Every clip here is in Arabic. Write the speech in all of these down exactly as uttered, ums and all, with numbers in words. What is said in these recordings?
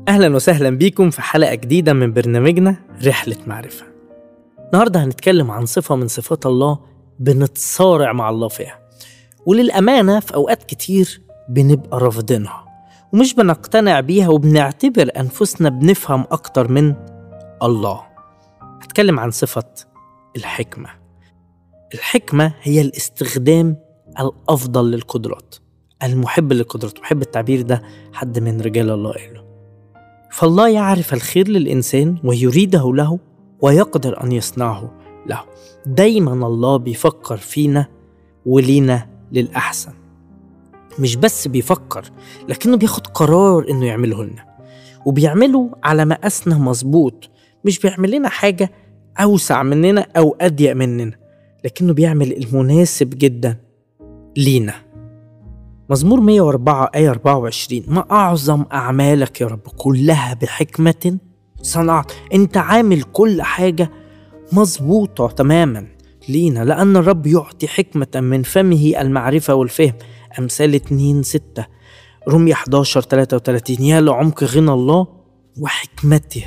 أهلا وسهلا بيكم في حلقة جديدة من برنامجنا رحلة معرفة. النهاردة هنتكلم عن صفة من صفات الله بنتصارع مع الله فيها، وللأمانة في أوقات كتير بنبقى رافضينها ومش بنقتنع بيها وبنعتبر أنفسنا بنفهم أكتر من الله. هتكلم عن صفة الحكمة. الحكمة هي الاستخدام الأفضل للقدرات. المحب للقدرات، محب التعبير ده حد من رجال الله قاله. فالله يعرف الخير للإنسان ويريده له ويقدر أن يصنعه له. دايما الله بيفكر فينا ولينا للأحسن، مش بس بيفكر لكنه بياخد قرار إنه يعمله لنا، وبيعمله على مقاسنا مظبوط. مش بيعمل لنا حاجة أوسع مننا أو أضيق مننا، لكنه بيعمل المناسب جدا لينا. مزمور مية وأربعة آية أربعة وعشرين: ما أعظم أعمالك يا رب، كلها بحكمة صنعت. أنت عامل كل حاجة مظبوطة تماما لينا، لأن الرب يعطي حكمة من فمه المعرفة والفهم. أمثال اتنين ستة، رمية حداشر تلاتة وتلاتين. يا لعمق غنى الله وحكمته،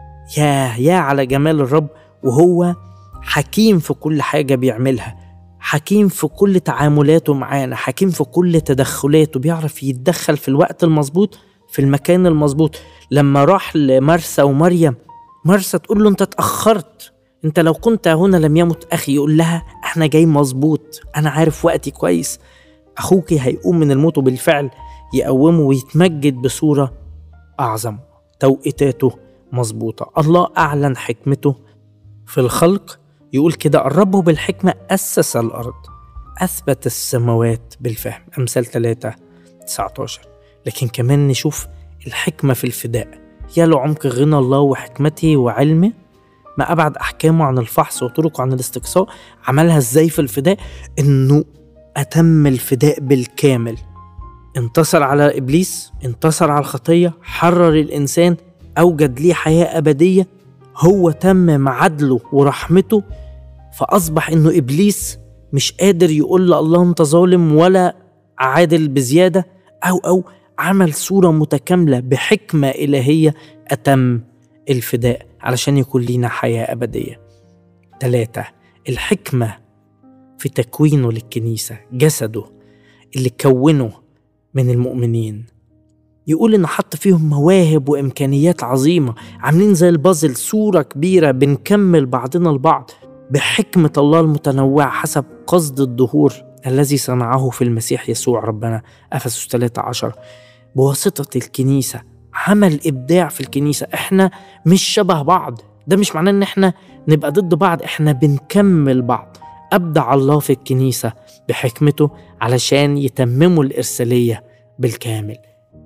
يا يا على جمال الرب، وهو حكيم في كل حاجة بيعملها، حكيم في كل تعاملاته معانا، حكيم في كل تدخلاته، بيعرف يتدخل في الوقت المظبوط في المكان المظبوط. لما راح لمرسى ومريم، مرسى تقول له: انت اتأخرت، انت لو كنت هنا لم يمت أخي. يقول لها: احنا جاي مظبوط، انا عارف وقتي كويس، اخوك هيقوم من الموت. وبالفعل يقومه ويتمجد بصورة اعظم. توقيتاته مظبوطة. الله اعلن حكمته في الخلق. يقول كده: الرب بالحكمة أسس الأرض، أثبت السماوات بالفهم. أمثال ثلاثة تسعتاشر. لكن كمان نشوف الحكمة في الفداء. يا لعمق غنى الله وحكمته وعلمه، ما أبعد أحكامه عن الفحص وطرقه عن الاستقصاء. عملها إزاي في الفداء؟ إنه أتم الفداء بالكامل. انتصر على إبليس، انتصر على الخطية، حرر الإنسان، أوجد ليه حياة أبدية. هو تمم عدله ورحمته، فأصبح إنه إبليس مش قادر يقول الله أنت ظالم ولا عادل بزيادة، أو أو عمل صورة متكاملة بحكمة إلهية. أتم الفداء علشان يكون لنا حياة أبدية. ثلاثة، الحكمة في تكوينه للكنيسة، جسده اللي كونه من المؤمنين. يقول إنه حط فيهم مواهب وإمكانيات عظيمة، عاملين زي البازل، صورة كبيرة بنكمل بعضنا البعض بحكمة الله المتنوعة حسب قصد الظهور الذي صنعه في المسيح يسوع ربنا. أفسس ثلاثة عشر. بواسطة الكنيسة عمل إبداع في الكنيسة. إحنا مش شبه بعض، ده مش معناه إن إحنا نبقى ضد بعض، إحنا بنكمل بعض. أبدع الله في الكنيسة بحكمته علشان يتمموا الإرسالية بالكامل.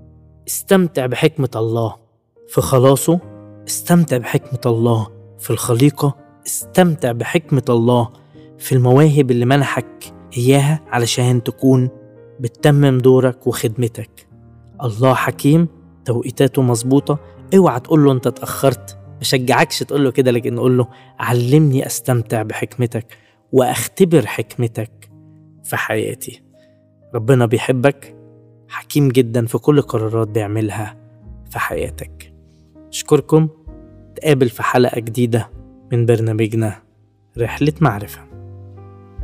استمتع بحكمة الله في خلاصه، استمتع بحكمة الله في الخليقة، استمتع بحكمة الله في المواهب اللي منحك إياها علشان تكون بتتمم دورك وخدمتك. الله حكيم، توقيتاته مظبوطة. اوعى تقول له انت اتأخرت، مشجعكش تقول له كده، لكن قول له: علمني استمتع بحكمتك واختبر حكمتك في حياتي. ربنا بيحبك، حكيم جدا في كل قرارات بيعملها في حياتك. أشكركم، تقابل في حلقة جديدة من برنامجنا رحلة معرفة.